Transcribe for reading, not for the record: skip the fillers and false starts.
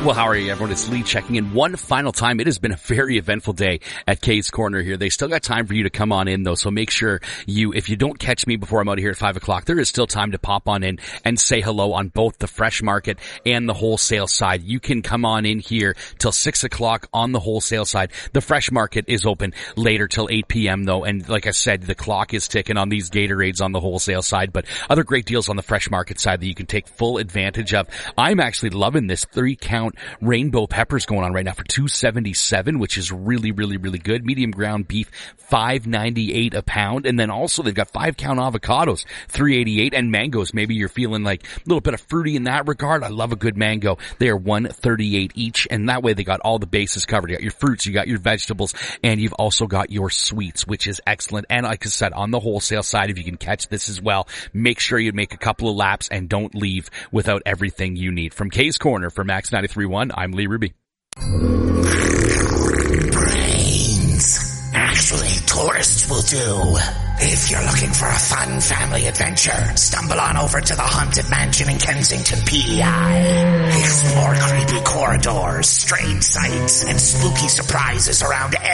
Well, how are you, everyone? It's Lee checking in one final time. It has been a very eventful day at Kay's Corner here. They still got time for you to come on in, though, so make sure if you don't catch me before I'm out of here at 5 o'clock, there is still time to pop on in and say hello on both the fresh market and the wholesale side. You can come on in here till 6 o'clock on the wholesale side. The fresh market is open later till 8 p.m., though, and like I said, the clock is ticking on these Gatorades on the wholesale side, but other great deals on the fresh market side that you can take full advantage of. I'm actually loving this 3-count rainbow peppers going on right now for $2.77, which is really, really, really good. Medium ground beef, $5.98 a pound. And then also they've got 5-count avocados, $3.88, and mangoes. Maybe you're feeling like a little bit of fruity in that regard. I love a good mango. They are $1.38 each. And that way they got all the bases covered. You got your fruits, you got your vegetables, and you've also got your sweets, which is excellent. And like I said, on the wholesale side, if you can catch this as well, make sure you make a couple of laps and don't leave without everything you need. From Kay's Corner for Max 93.1, I'm Lee Ruby. Brains. Actually, tourists will do. If you're looking for a fun family adventure, stumble on over to the Haunted Mansion in Kensington, PEI. Explore creepy corridors, strange sights, and spooky surprises around